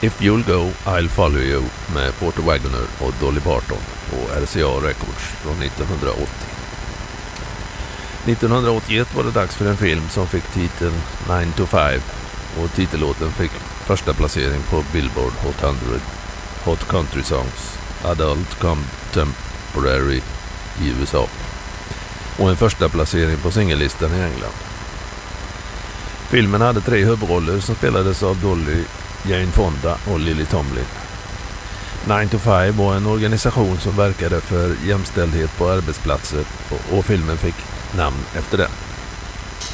If You'll Go, I'll Follow You med Porter Wagoner och Dolly Parton på RCA Records från 1980. 1981 var det dags för en film som fick titeln 9 to 5 och titellåten fick första placering på Billboard Hot 100 Hot Country Songs Adult Contemporary i USA och en första placering på singellistan i England. Filmen hade 3 huvudroller som spelades av Dolly, Jane Fonda och Lily Tomlin. 9 to 5 var en organisation som verkade för jämställdhet på arbetsplatser och filmen fick namn efter den.